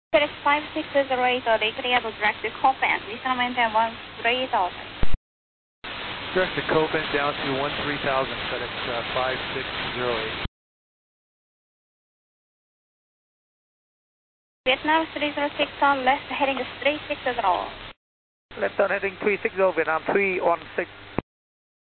FedEx 5608, they clear to direct to Copan, Lisa maintain 13,000. Direct to Copan down to 13,000, FedEx 5608. Vietnam 306 on left heading 360. Left on heading 360, Vietnam 316.